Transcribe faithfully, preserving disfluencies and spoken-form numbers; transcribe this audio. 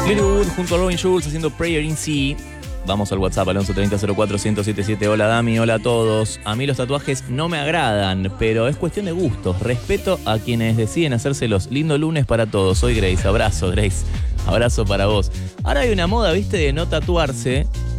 Lilywood junto a Robin Schulz haciendo Prayer in Sea. Vamos al WhatsApp al once treinta cero cuatro ciento setenta y siete. Hola Dami, hola a todos. A mí los tatuajes no me agradan, pero es cuestión de gustos. Respeto a quienes deciden hacérselos. Lindo lunes para todos. Soy Grace. Abrazo, Grace. Abrazo para vos. Ahora hay una moda, viste, de no tatuarse.